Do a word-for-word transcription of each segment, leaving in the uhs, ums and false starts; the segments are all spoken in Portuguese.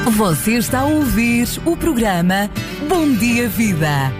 Você está a ouvir o programa Bom Dia Vida.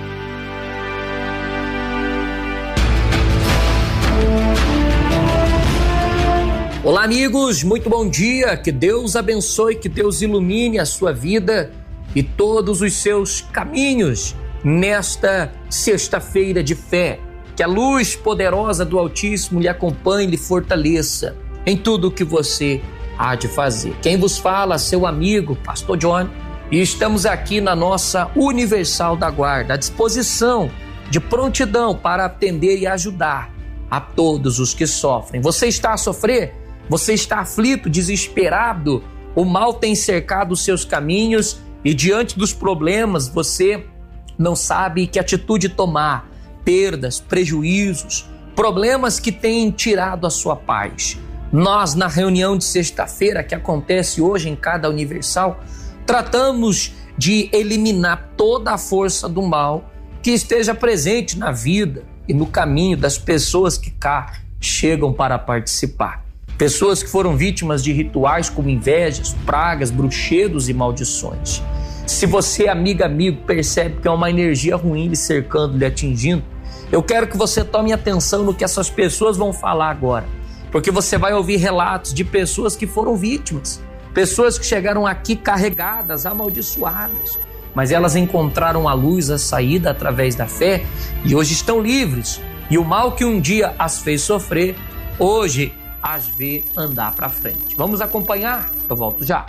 Olá, amigos, muito bom dia. Que Deus abençoe, que Deus ilumine a sua vida e todos os seus caminhos nesta sexta-feira de fé. Que a luz poderosa do Altíssimo lhe acompanhe e lhe fortaleça em tudo o que você há de fazer. Quem vos fala, seu amigo, Pastor John, e estamos aqui na nossa Universal da Guarda, à disposição, de prontidão para atender e ajudar a todos os que sofrem. Você está a sofrer? Você está aflito, desesperado? O mal tem cercado os seus caminhos e diante dos problemas você não sabe que atitude tomar. Perdas, prejuízos, problemas que têm tirado a sua paz. Nós, na reunião de sexta-feira, que acontece hoje em cada Universal, tratamos de eliminar toda a força do mal que esteja presente na vida e no caminho das pessoas que cá chegam para participar. Pessoas que foram vítimas de rituais como invejas, pragas, bruxedos e maldições. Se você, amiga, amigo, percebe que é uma energia ruim lhe cercando, lhe atingindo, eu quero que você tome atenção no que essas pessoas vão falar agora, porque você vai ouvir relatos de pessoas que foram vítimas, pessoas que chegaram aqui carregadas, amaldiçoadas, mas elas encontraram a luz, a saída através da fé e hoje estão livres. E o mal que um dia as fez sofrer, hoje as vê andar para frente. Vamos acompanhar? Eu volto já.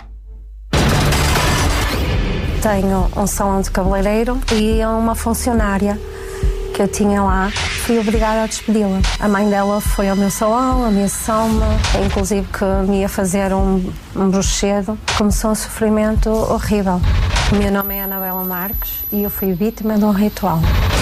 Tenho um salão de cabeleireiro e uma funcionária que eu tinha lá, fui obrigada a despedi-la. A mãe dela foi ao meu salão, ameaçou-me, inclusive que me ia fazer um, um bruxedo. Começou um sofrimento horrível. O meu nome é Anabela Marques e eu fui vítima de um ritual.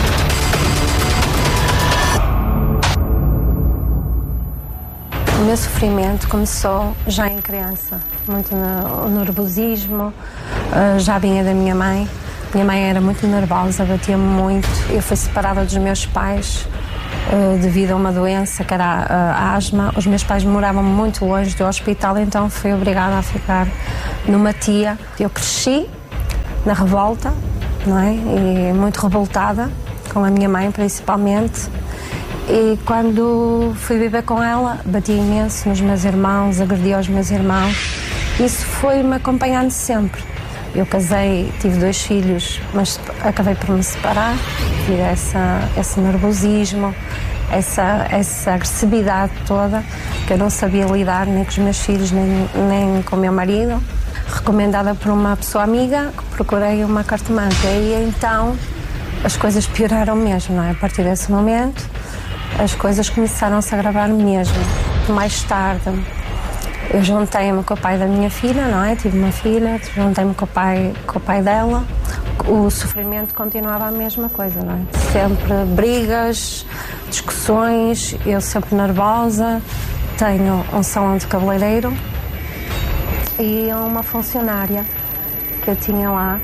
O meu sofrimento começou já em criança, muito no, no nervosismo, uh, já vinha da minha mãe. Minha mãe era muito nervosa, batia-me muito. Eu fui separada dos meus pais uh, devido a uma doença que era a, a asma. Os meus pais moravam muito longe do hospital, então fui obrigada a ficar numa tia. Eu cresci na revolta, não é? E muito revoltada, com a minha mãe principalmente. E quando fui viver com ela, bati imenso nos meus irmãos, agredi os meus irmãos. Isso foi-me acompanhando sempre. Eu casei, tive dois filhos, mas acabei por me separar devido a essa, esse nervosismo, essa, essa agressividade toda, que eu não sabia lidar nem com os meus filhos, nem, nem com o meu marido. Recomendada por uma pessoa amiga, procurei uma cartomante. E aí então as coisas pioraram mesmo, não é? A partir desse momento as coisas começaram-se a agravar mesmo. Mais tarde eu juntei-me com o pai da minha filha, não é? Tive uma filha, juntei-me com o pai, com o pai dela. O sofrimento continuava a mesma coisa, não é? Sempre brigas, discussões, eu sempre nervosa. Tenho um salão de cabeleireiro e uma funcionária que eu tinha lá.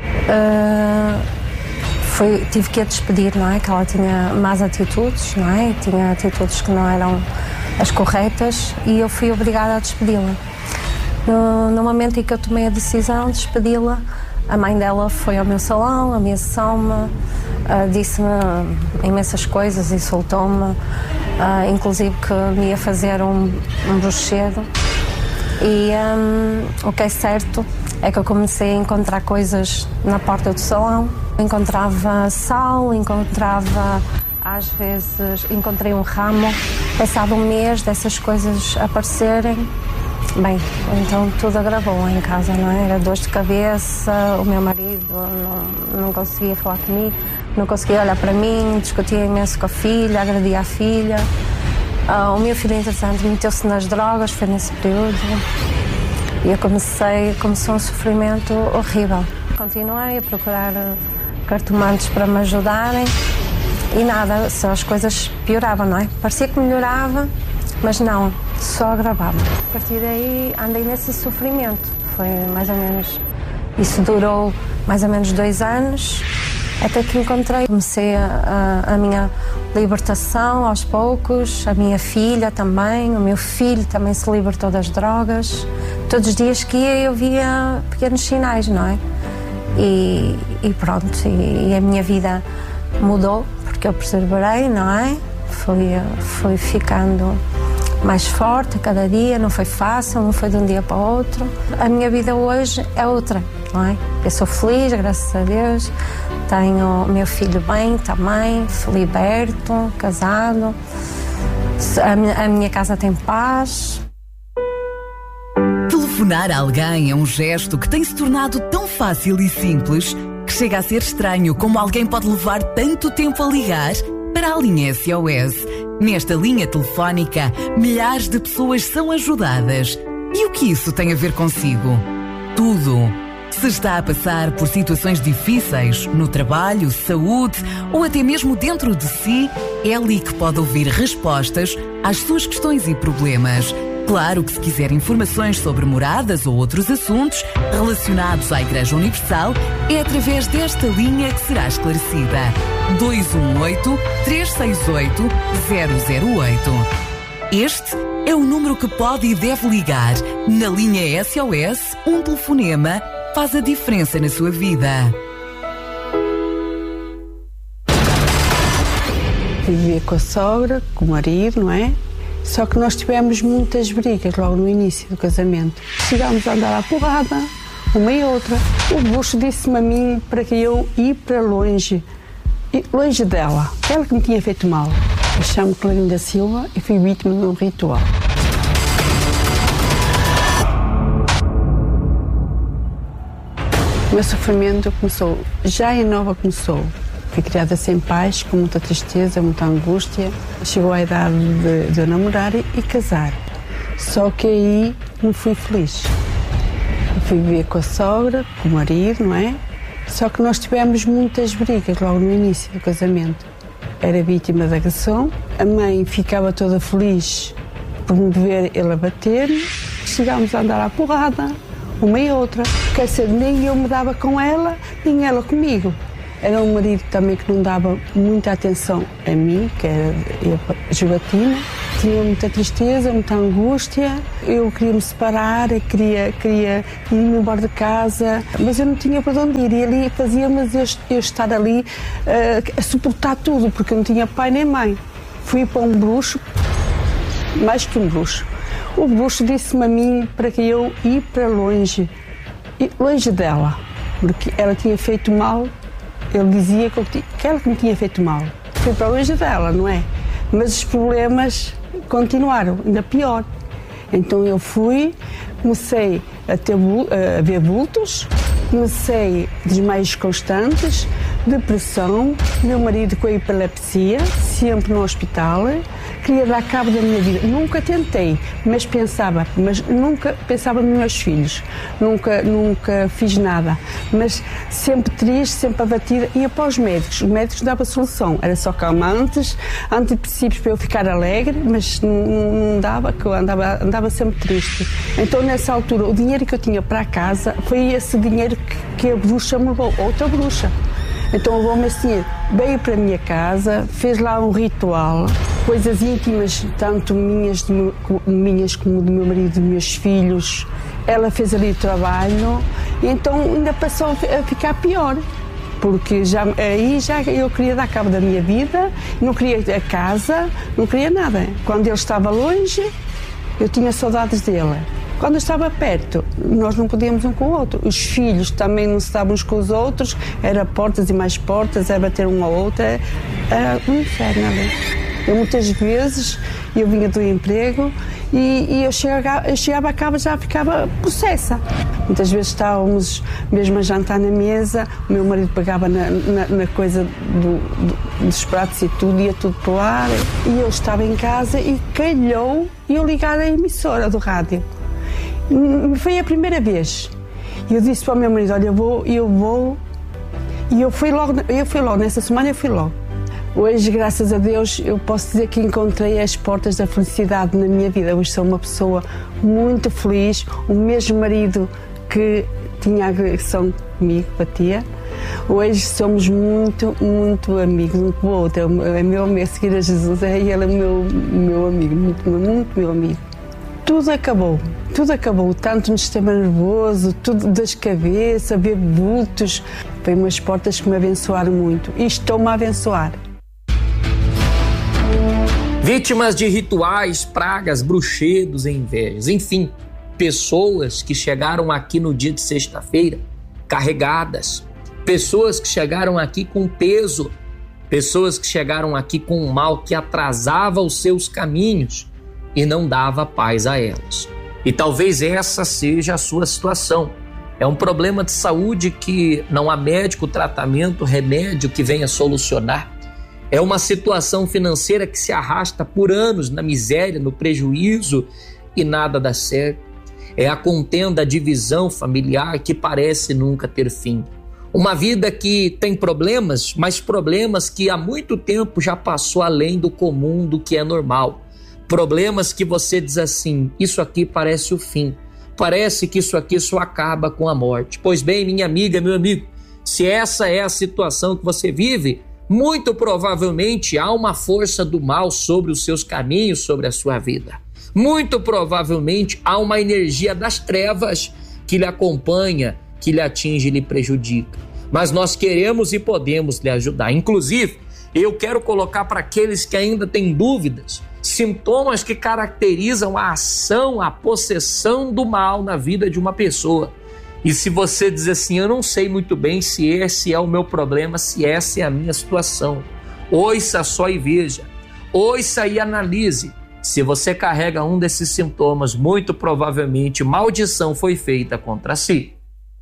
Uh, foi, tive que a despedir, não é? Que ela tinha más atitudes, não é? Tinha atitudes que não eram as corretas e eu fui obrigada a despedi-la. No, no momento em que eu tomei a decisão de despedi-la, a mãe dela foi ao meu salão, ameaçou-me, uh, disse-me imensas coisas, insultou-me, uh, inclusive que me ia fazer um, um bruxedo. E um, o que é certo é que eu comecei a encontrar coisas na porta do salão. Encontrava sal, encontrava... Às vezes encontrei um ramo, passado um mês dessas coisas aparecerem, bem, então tudo agravou lá em casa, não é? Era dor de cabeça, o meu marido não, não conseguia falar comigo, não conseguia olhar para mim, discutia imenso com a filha, agredia a filha. Uh, o meu filho, entretanto, meteu-se nas drogas, foi nesse período, e eu comecei, começou um sofrimento horrível. Continuei a procurar cartomantes para me ajudarem. E nada, só as coisas pioravam, não é? Parecia que melhorava, mas não, só agravava. A partir daí andei nesse sofrimento. Foi mais ou menos... Isso durou mais ou menos dois anos, até que encontrei. Comecei a, a, a minha libertação aos poucos, a minha filha também, o meu filho também se libertou das drogas. todos os dias que ia eu via pequenos sinais, não é? E, e pronto, e, e a minha vida mudou, porque eu perseverei, não é? Fui, fui ficando mais forte a cada dia, não foi fácil, não foi de um dia para o outro. A minha vida hoje é outra, não é? Eu sou feliz, graças a Deus, tenho meu filho bem também, liberto, casado, a minha, a minha casa tem paz. Telefonar a alguém é um gesto que tem se tornado tão fácil e simples que chega a ser estranho como alguém pode levar tanto tempo a ligar para a linha S O S. Nesta linha telefónica, milhares de pessoas são ajudadas. E o que isso tem a ver consigo? Tudo. Se está a passar por situações difíceis no trabalho, saúde ou até mesmo dentro de si, é ali que pode ouvir respostas às suas questões e problemas. Claro que se quiser informações sobre moradas ou outros assuntos relacionados à Igreja Universal, é através desta linha que será esclarecida. dois um oito, três seis oito, zero zero oito. Este é o número que pode e deve ligar. Na linha S O S, um telefonema faz a diferença na sua vida. Vivia com a sogra, com o marido, não é? Só que nós tivemos muitas brigas logo no início do casamento. Chegámos a andar à porrada, uma e outra. O bruxo disse-me a mim para que eu ir para longe, longe dela. Ela que me tinha feito mal. Eu chamo-me Clarinda Silva e fui vítima de um ritual. O meu sofrimento começou, já em Nova começou. Fui criada sem pais, com muita tristeza, muita angústia. Chegou a idade de, de eu namorar e, e casar. Só que aí não fui feliz. Eu fui viver com a sogra, com o marido, não é? Só que nós tivemos muitas brigas logo no início do casamento. Era vítima de agressão. A mãe ficava toda feliz por me ver ele a bater-me. Chegámos a andar à porrada, uma e outra. Quer dizer, nem eu me dava com ela, nem ela comigo. Era um marido também que não dava muita atenção a mim, que era eu, jogatina. Tinha muita tristeza, muita angústia. Eu queria me separar, queria, queria ir-me embora de casa, mas eu não tinha para onde ir. E ali fazia-me eu, eu estar ali uh, a suportar tudo, porque eu não tinha pai nem mãe. Fui para um bruxo, mais que um bruxo. O bruxo disse-me a mim para que eu ir para longe, longe dela, porque ela tinha feito mal. Ele dizia que, eu, que ela que me tinha feito mal. Fui para longe dela, não é? Mas os problemas continuaram, ainda pior. Então eu fui, comecei a, ter, a ver vultos, comecei desmaios constantes, depressão, meu marido com a epilepsia, sempre no hospital. Queria dar cabo da minha vida. Nunca tentei, mas pensava, mas nunca pensava nos meus filhos. Nunca, nunca fiz nada. Mas sempre triste, sempre abatida. Ia para os médicos. Os médicos davam solução. Era só calmantes, antidepressivos para eu ficar alegre, mas não, não dava, que eu andava, andava sempre triste. Então, nessa altura, o dinheiro que eu tinha para casa foi esse dinheiro que, que a bruxa me levou, outra bruxa. Então levou-me esse dinheiro, veio para a minha casa, fez lá um ritual, coisas íntimas, tanto minhas, de, minhas como do meu marido e dos meus filhos. Ela fez ali o trabalho e então ainda passou a ficar pior, porque já, aí já eu queria dar cabo da minha vida, não queria a casa, não queria nada. Quando ele estava longe, eu tinha saudades dele. Quando eu estava perto, nós não podíamos um com o outro. Os filhos também não se davam uns com os outros, era portas e mais portas, era bater um ao outro, era um inferno ali. Eu muitas vezes, eu vinha do emprego e, e eu, chegava, eu chegava a casa já ficava possessa. Muitas vezes estávamos mesmo a jantar na mesa, o meu marido pegava na, na, na coisa do, do, dos pratos e tudo, ia tudo para o ar. E eu estava em casa e calhou e eu ligar a emissora do rádio. Foi a primeira vez. Eu disse para o meu marido, olha, eu vou, eu vou. E eu fui logo, eu fui logo, nessa semana eu fui logo. Hoje, graças a Deus, eu posso dizer que encontrei as portas da felicidade na minha vida. Hoje sou uma pessoa muito feliz. O mesmo marido que tinha agressão comigo, batia. Hoje somos muito, muito amigos um com o outro. É meu amigo, a seguir a Jesus, é ele é meu, meu amigo, muito, muito meu amigo. tudo acabou. Tudo acabou, tanto no sistema nervoso, tudo das cabeças, ver bultos. Foi umas portas que me abençoaram muito e estão-me a abençoar. Vítimas de rituais, pragas, bruxedos e invejas, enfim, pessoas que chegaram aqui no dia de sexta-feira carregadas, pessoas que chegaram aqui com peso, pessoas que chegaram aqui com um mal que atrasava os seus caminhos e não dava paz a elas. E talvez essa seja a sua situação. É um problema de saúde que não há médico, tratamento, remédio que venha solucionar. É uma situação financeira que se arrasta por anos na miséria, no prejuízo e nada dá certo. É a contenda, a divisão familiar que parece nunca ter fim. Uma vida que tem problemas, mas problemas que há muito tempo já passou além do comum, do que é normal. Problemas que você diz assim, isso aqui parece o fim. Parece que isso aqui só acaba com a morte. Pois bem, minha amiga, meu amigo, se essa é a situação que você vive, muito provavelmente há uma força do mal sobre os seus caminhos, sobre a sua vida. Muito provavelmente há uma energia das trevas que lhe acompanha, que lhe atinge e lhe prejudica. Mas nós queremos e podemos lhe ajudar. Inclusive, eu quero colocar para aqueles que ainda têm dúvidas, sintomas que caracterizam a ação, a possessão do mal na vida de uma pessoa. E se você diz assim, eu não sei muito bem se esse é o meu problema, se essa é a minha situação, ouça só e veja, ouça e analise. Se você carrega um desses sintomas, muito provavelmente maldição foi feita contra si.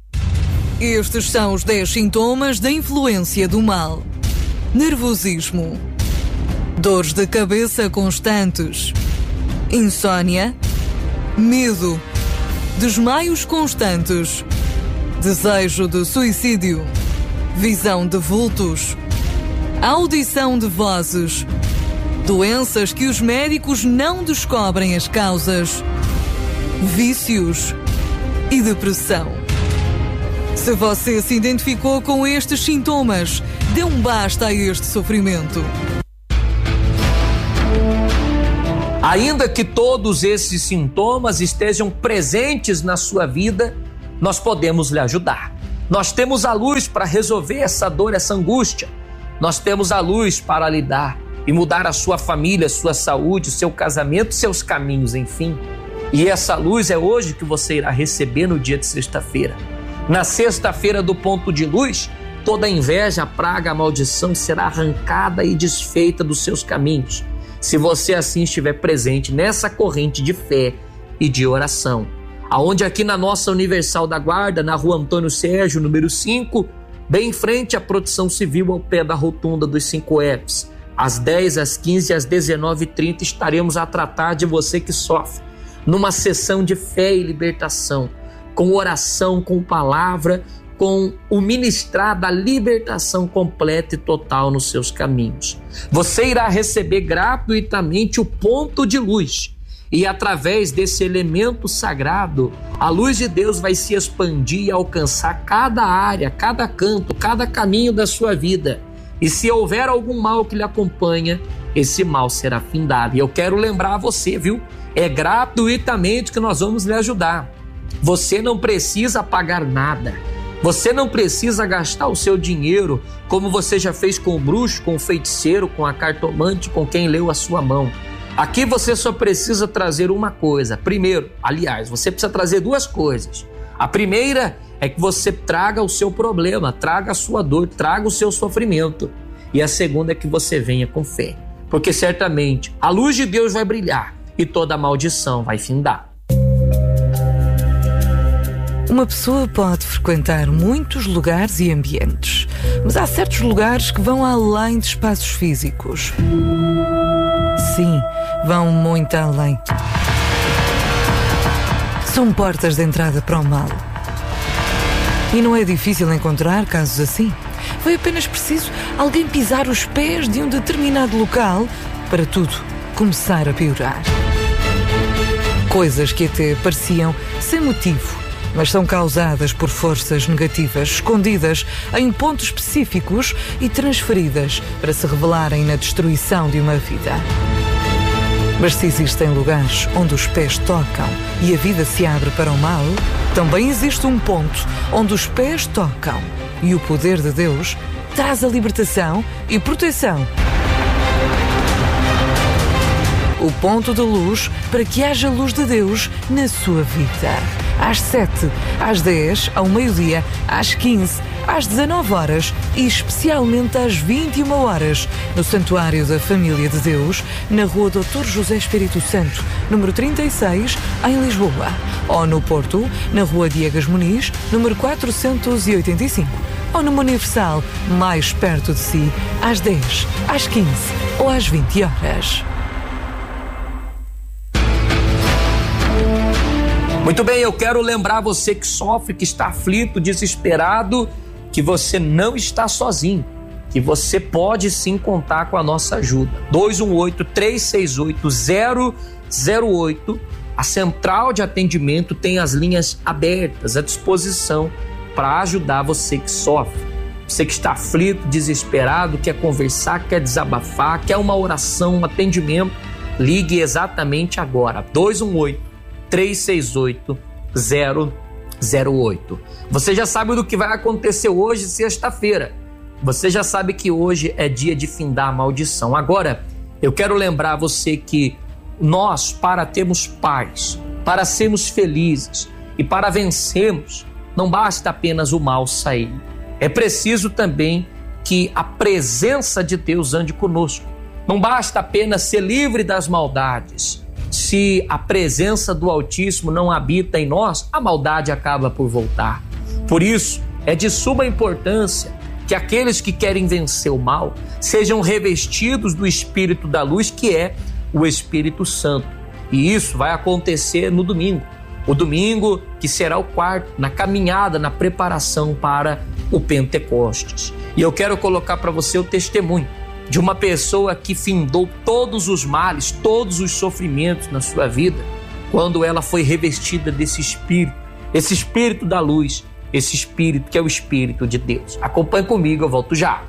Estes são os dez sintomas da influência do mal. Nervosismo, dores de cabeça constantes, insônia, medo, desmaios constantes, desejo de suicídio, visão de vultos, audição de vozes, doenças que os médicos não descobrem as causas, vícios e depressão. Se você se identificou com estes sintomas, dê um basta a este sofrimento. Ainda que todos esses sintomas estejam presentes na sua vida, nós podemos lhe ajudar. Nós temos a luz para resolver essa dor, essa angústia. Nós temos a luz para lidar e mudar a sua família, a sua saúde, o seu casamento, seus caminhos, enfim. E essa luz é hoje que você irá receber no dia de sexta-feira. Na sexta-feira do ponto de luz, toda a inveja, a praga, a maldição será arrancada e desfeita dos seus caminhos, se você assim estiver presente nessa corrente de fé e de oração. Aonde aqui na nossa Universal da Guarda, na rua Antônio Sérgio, número cinco, bem em frente à Proteção Civil, ao pé da rotunda dos cinco Fs, às dez, às quinze e às dezenove e trinta, estaremos a tratar de você que sofre, numa sessão de fé e libertação, com oração, com palavra, com o ministrar da libertação completa e total nos seus caminhos. Você irá receber gratuitamente o ponto de luz e através desse elemento sagrado, a luz de Deus vai se expandir e alcançar cada área, cada canto, cada caminho da sua vida. E se houver algum mal que lhe acompanha, esse mal será findado. E eu quero lembrar você, viu? É gratuitamente que nós vamos lhe ajudar. Você não precisa pagar nada. Você não precisa gastar o seu dinheiro como você já fez com o bruxo, com o feiticeiro, com a cartomante, com quem leu a sua mão. Aqui você só precisa trazer uma coisa. Primeiro, aliás, você precisa trazer duas coisas. A primeira é que você traga o seu problema, traga a sua dor, traga o seu sofrimento. E a segunda é que você venha com fé. Porque certamente a luz de Deus vai brilhar e toda a maldição vai findar. Uma pessoa pode frequentar muitos lugares e ambientes, mas há certos lugares que vão além de espaços físicos. Sim, vão muito além. São portas de entrada para o mal. E não é difícil encontrar casos assim. Foi apenas preciso alguém pisar os pés de um determinado local para tudo começar a piorar. Coisas que até pareciam sem motivo, mas são causadas por forças negativas escondidas em pontos específicos e transferidas para se revelarem na destruição de uma vida. Mas se existem lugares onde os pés tocam e a vida se abre para o mal, também existe um ponto onde os pés tocam e o poder de Deus traz a libertação e proteção. O ponto de luz para que haja luz de Deus na sua vida. Às sete, às dez, ao meio-dia, às quinze, às dezanove horas e especialmente às vinte e uma horas, no Santuário da Família de Deus, na Rua doutor José Espírito Santo, número trinta e seis, em Lisboa. Ou no Porto, na Rua Diegas Muniz, número quatrocentos e oitenta e cinco. Ou numa Universal, mais perto de si, às dez, às quinze ou às vinte horas. Muito bem, eu quero lembrar você que sofre, que está aflito, desesperado, que você não está sozinho, que você pode sim contar com a nossa ajuda. dois um oito, três seis oito, zero zero oito, a central de atendimento tem as linhas abertas à disposição para ajudar você que sofre. Você que está aflito, desesperado, quer conversar, quer desabafar, quer uma oração, um atendimento, ligue exatamente agora, dois um oito, três seis oito, zero zero oito. Você já sabe do que vai acontecer hoje, sexta-feira. Você já sabe que hoje é dia de findar a maldição. Agora, eu quero lembrar você que nós, para termos paz, para sermos felizes e para vencermos, não basta apenas o mal sair. É preciso também que a presença de Deus ande conosco. Não basta apenas ser livre das maldades. Se a presença do Altíssimo não habita em nós, a maldade acaba por voltar. Por isso, é de suma importância que aqueles que querem vencer o mal sejam revestidos do Espírito da Luz, que é o Espírito Santo. E isso vai acontecer no domingo. O domingo que será o quarto, na caminhada, na preparação para o Pentecostes. E eu quero colocar para você o testemunho de uma pessoa que findou todos os males, todos os sofrimentos na sua vida, quando ela foi revestida desse Espírito, esse Espírito da Luz, esse Espírito que é o Espírito de Deus. Acompanhe comigo, eu volto já.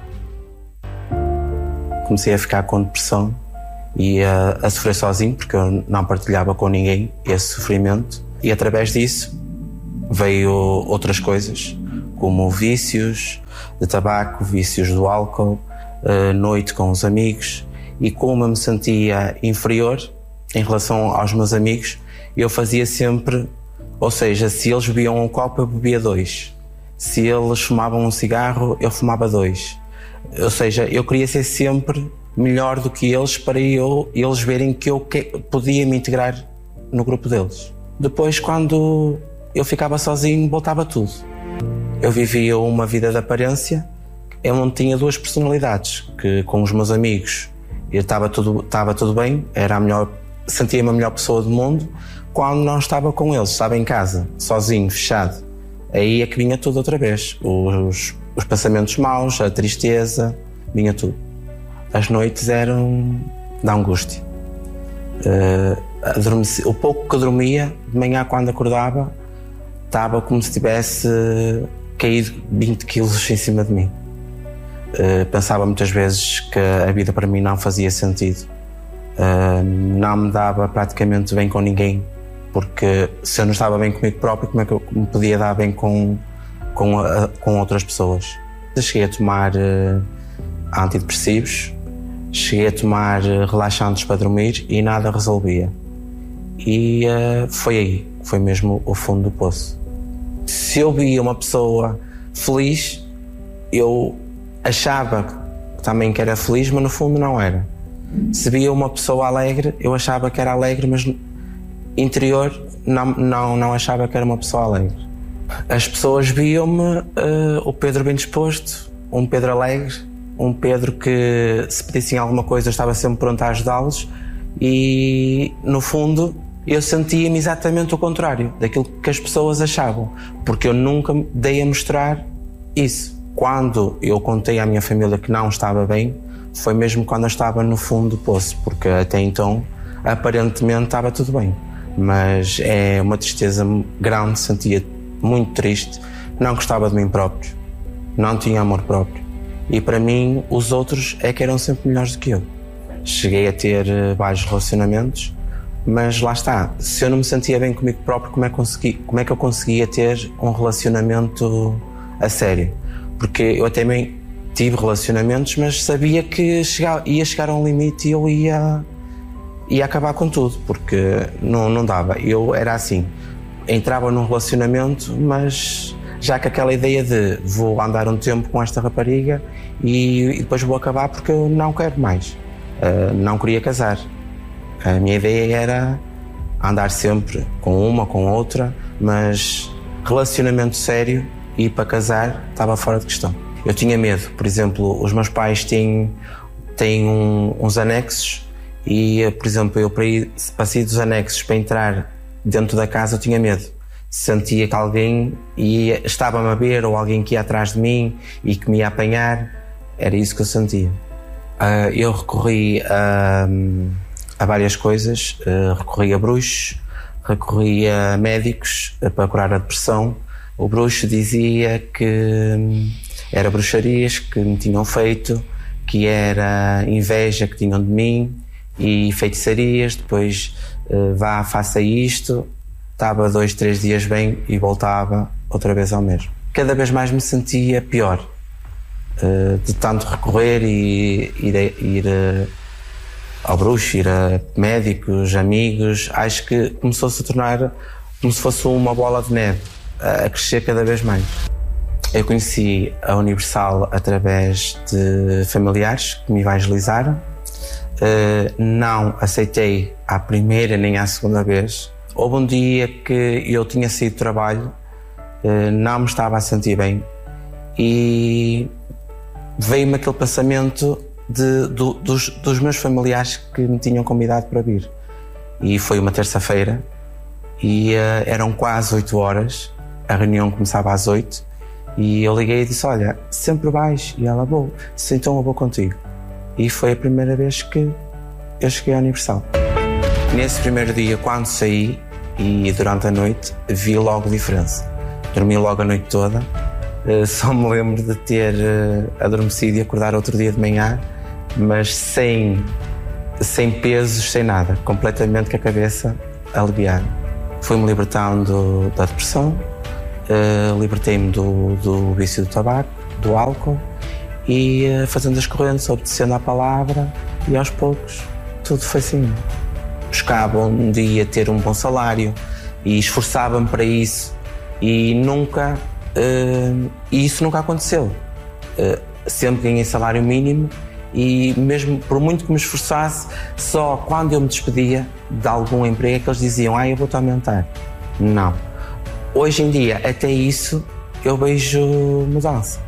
Comecei a ficar com depressão e a, a sofrer sozinho, porque eu não partilhava com ninguém esse sofrimento, e através disso veio outras coisas, como vícios de tabaco, vícios do álcool, Uh, noite com os amigos, e como eu me sentia inferior em relação aos meus amigos, eu fazia sempre, ou seja, se eles bebiam um copo eu bebia dois, se eles fumavam um cigarro eu fumava dois, ou seja, eu queria ser sempre melhor do que eles para eu, eles verem que eu que, podia me integrar no grupo deles. Depois, quando eu ficava sozinho, voltava tudo. Eu vivia uma vida de aparência. Eu não tinha duas personalidades, que com os meus amigos eu estava tudo, estava tudo bem, era a melhor, sentia-me a melhor pessoa do mundo. Quando não estava com eles, estava em casa, sozinho, fechado, aí é que vinha tudo outra vez. Os, os pensamentos maus, a tristeza, vinha tudo. As noites eram da angústia. Uh, adormeci, o pouco que dormia, de manhã quando acordava, estava como se tivesse caído vinte quilos em cima de mim. Uh, pensava muitas vezes que a vida para mim não fazia sentido, uh, não me dava praticamente bem com ninguém, porque se eu não estava bem comigo próprio, como é que eu me podia dar bem com, com, a, com outras pessoas? Eu cheguei a tomar uh, antidepressivos, cheguei a tomar uh, relaxantes para dormir e nada resolvia, e uh, foi aí, foi mesmo o fundo do poço. Se eu via uma pessoa feliz, eu achava também que era feliz, mas no fundo não era. Se via uma pessoa alegre, eu achava que era alegre, mas interior não, não, não achava que era uma pessoa alegre. As pessoas viam-me uh, o Pedro bem disposto, um Pedro alegre, um Pedro que, se pedissem alguma coisa, estava sempre pronto a ajudá-los, e no fundo eu sentia-me exatamente o contrário daquilo que as pessoas achavam, porque eu nunca me dei a mostrar isso. Quando eu contei à minha família que não estava bem, foi mesmo quando eu estava no fundo do poço, porque até então, aparentemente, estava tudo bem. Mas é uma tristeza grande, sentia muito triste, não gostava de mim próprio, não tinha amor próprio. E para mim, os outros é que eram sempre melhores do que eu. cheguei a ter vários relacionamentos, mas lá está, se eu não me sentia bem comigo próprio, como é que, consegui, como é que eu conseguia ter um relacionamento a sério? Porque eu até também tive relacionamentos, mas sabia que chegava, ia chegar a um limite e eu ia, ia acabar com tudo, porque não, não dava. Eu era assim, entrava num relacionamento, mas já com aquela ideia de vou andar um tempo com esta rapariga e, e depois vou acabar porque eu não quero mais. Uh, não queria casar. A minha ideia era andar sempre com uma, com outra, mas relacionamento sério e para casar estava fora de questão. Eu tinha medo, por exemplo, os meus pais têm, têm um, uns anexos e, por exemplo, eu para ir, para sair dos anexos para entrar dentro da casa eu tinha medo. Sentia que alguém ia, estava-me a ver ou alguém que ia atrás de mim e que me ia apanhar, era isso que eu sentia. Uh, eu recorri a, a várias coisas, uh, recorri a bruxos, recorri a médicos uh, para curar a depressão. O bruxo dizia que era bruxarias que me tinham feito, que era inveja que tinham de mim e feitiçarias, depois uh, vá, faça isto. Estava dois, três dias bem e voltava outra vez ao mesmo. Cada vez mais me sentia pior, uh, de tanto recorrer e ir, a, ir a, ao bruxo, ir a médicos, amigos. Acho que começou-se a tornar como se fosse uma bola de neve, a crescer cada vez mais. Eu conheci a Universal através de familiares que me evangelizaram. Uh, não aceitei à primeira nem à segunda vez. Houve um dia que eu tinha saído do trabalho, uh, não me estava a sentir bem e veio-me aquele pensamento de, do, dos, dos meus familiares que me tinham convidado para vir. E foi uma terça-feira e uh, eram quase oito horas, a reunião começava às oito e eu liguei e disse, olha, sempre vais? E ela, vou, disse, então eu vou contigo. E foi a primeira vez que eu cheguei à Universal. Nesse primeiro dia, quando saí e durante a noite, vi logo diferença. Dormi logo a noite toda, uh, só me lembro de ter uh, adormecido e acordar outro dia de manhã, mas sem, sem pesos, sem nada, completamente com a cabeça aliviada. Fui-me libertando da depressão, uh, libertei-me do, do vício do tabaco, do álcool e uh, fazendo as correntes, obedecendo à palavra e aos poucos tudo foi assim. Buscava um dia ter um bom salário e esforçava-me para isso e nunca, uh, e isso nunca aconteceu. Uh, sempre ganhei salário mínimo e mesmo por muito que me esforçasse, só quando eu me despedia de algum emprego é que eles diziam, ah, eu vou-te aumentar. Não. Hoje em dia, até isso, eu vejo mudança.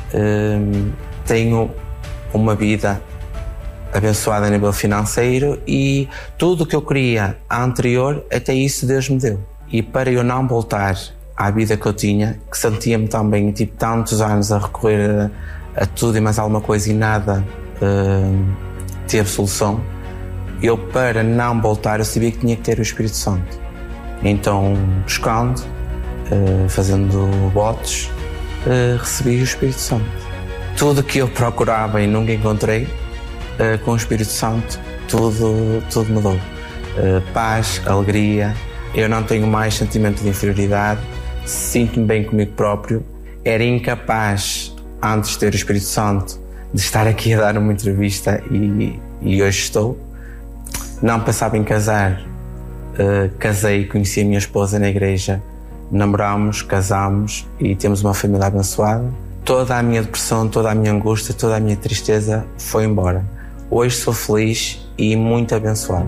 Uh, tenho uma vida abençoada a nível financeiro e tudo o que eu queria anterior, até isso Deus me deu. E para eu não voltar à vida que eu tinha, que sentia-me tão bem, tipo tantos anos a recorrer a, a tudo e mais alguma coisa e nada uh, teve solução, eu para não voltar, eu sabia que tinha que ter o Espírito Santo. Então, buscando, uh, fazendo votos, uh, recebi o Espírito Santo. Tudo que eu procurava e nunca encontrei, Uh, com o Espírito Santo, tudo, tudo mudou. Uh, paz, alegria, eu não tenho mais sentimento de inferioridade, sinto-me bem comigo próprio. Era incapaz, antes de ter o Espírito Santo, de estar aqui a dar uma entrevista e, e hoje estou. Não pensava em casar, uh, casei, conheci a minha esposa na igreja, namorámos, casámos e temos uma família abençoada. Toda a minha depressão, toda a minha angústia, toda a minha tristeza foi embora. Hoje sou feliz e muito abençoado.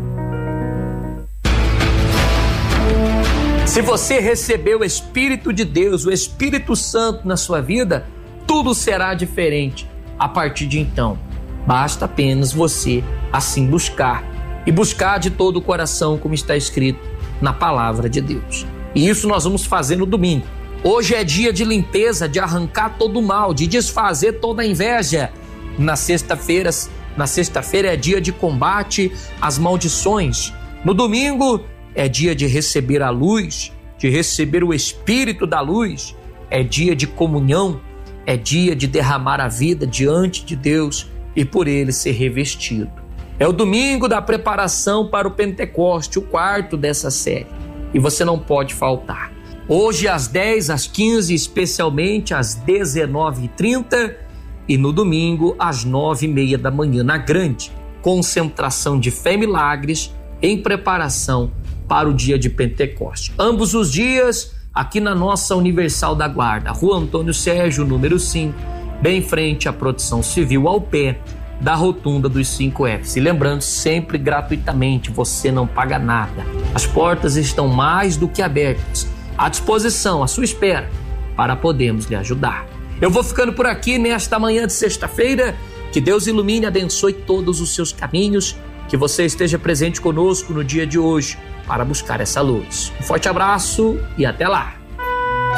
Se você recebeu o Espírito de Deus, o Espírito Santo na sua vida, tudo será diferente a partir de então. Basta apenas você assim buscar e buscar de todo o coração, como está escrito na palavra de Deus. E isso nós vamos fazer no domingo. Hoje é dia de limpeza, de arrancar todo o mal, de desfazer toda a inveja. Na sexta-feira, na sexta-feira é dia de combate às maldições. No domingo é dia de receber a luz, de receber o Espírito da luz. É dia de comunhão, é dia de derramar a vida diante de Deus e por Ele ser revestido. É o domingo da preparação para o Pentecoste, o quarto dessa série. E você não pode faltar. Hoje às dez, às quinze, especialmente às dezenove e trinta e no domingo às nove e meia da manhã, na grande concentração de fé e milagres em preparação para o dia de Pentecoste. Ambos os dias aqui na nossa Universal da Guarda, Rua Antônio Sérgio, número cinco, bem em frente à Proteção Civil, ao pé da Rotunda dos cinco Fs. E lembrando, sempre gratuitamente, você não paga nada. As portas estão mais do que abertas, à disposição, à sua espera, para podermos lhe ajudar. Eu vou ficando por aqui nesta manhã de sexta-feira. Que Deus ilumine e abençoe todos os seus caminhos, que você esteja presente conosco no dia de hoje para buscar essa luz. Um forte abraço e até lá!